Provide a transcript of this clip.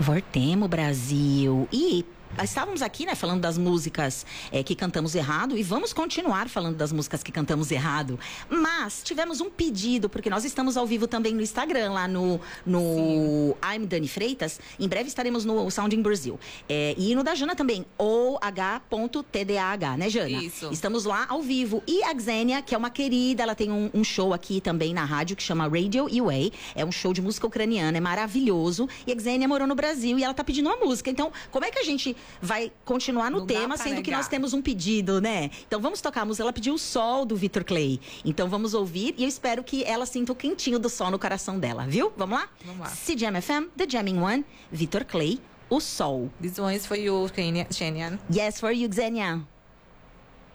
Voltemos, Brasil. E estávamos aqui, né, falando das músicas que cantamos errado, e vamos continuar falando das músicas que cantamos errado. Mas tivemos um pedido, porque nós estamos ao vivo também no Instagram, lá no I'm Dani Freitas. Em breve estaremos no Sounding Brasil. E no da Jana também, OH.TDAH, né, Jana? Isso. Estamos lá ao vivo. E a Xenia, que é uma querida, ela tem um show aqui também na rádio que chama Radio UA. É um show de música ucraniana, é maravilhoso. E a Xenia morou no Brasil e ela tá pedindo uma música. Então, como é que a gente vai continuar no Não dá tema, pra sendo que negar. nós temos um pedido, né? Então vamos tocar a música. Ela pediu o Sol, do Victor Clay. Então vamos ouvir e eu espero que ela sinta o quentinho do sol no coração dela, viu? Vamos lá? Vamos lá. CJam FM, The Jamming One, Victor Clay, o Sol. This one is for you, Shanian. Yes, for you, Xenia.